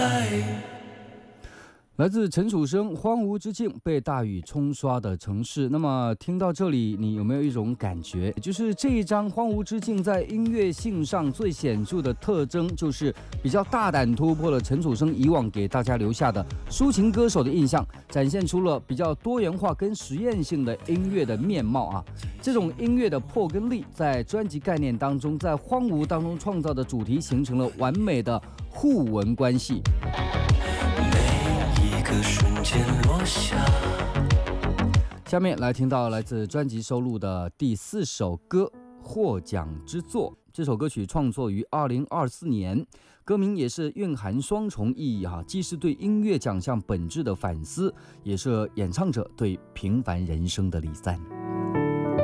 来自陈楚生，荒芜之境，被大雨冲刷的城市。那么听到这里，你有没有一种感觉，就是这一张荒芜之境在音乐性上最显著的特征，就是比较大胆突破了陈楚生以往给大家留下的抒情歌手的印象，展现出了比较多元化跟实验性的音乐的面貌啊。这种音乐的破跟立，在专辑概念当中，在荒芜当中创造的主题，形成了完美的互文关系。瞬间落下。下面来听到来自专辑收录的第4首歌《获奖之作》。这首歌曲创作于2024年，歌名也是蕴含双重意义既是对音乐奖项本质的反思，也是演唱者对平凡人生的礼赞。